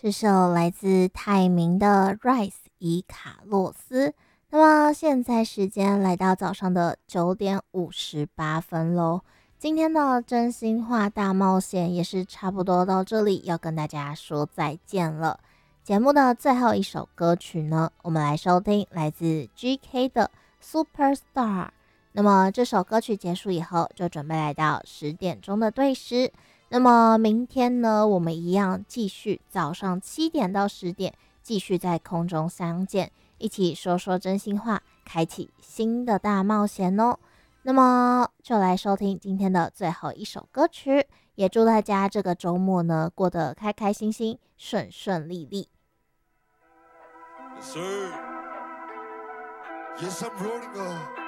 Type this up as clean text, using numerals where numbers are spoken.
这首来自泰明的《Rise》以卡洛斯。那么现在时间来到早上的9:58喽。今天的真心话大冒险也是差不多到这里，要跟大家说再见了。节目的最后一首歌曲呢，我们来收听来自 GK 的《Superstar》。那么这首歌曲结束以后，就准备来到10点钟的对时。那么明天呢，我们一样继续早上7点到10点，继续在空中相见，一起说说真心话，开启新的大冒险哦。那么就来收听今天的最后一首歌曲，也祝大家这个周末呢过得开开心心，顺顺利利。 Yes, sir. Yes, I'm rolling on.